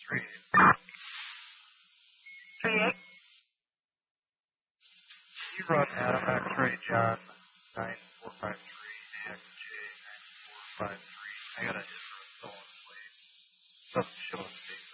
38. You run Adam X-ray John 9453 AXJ 9453. I got a different stolen plate. Doesn't show a state.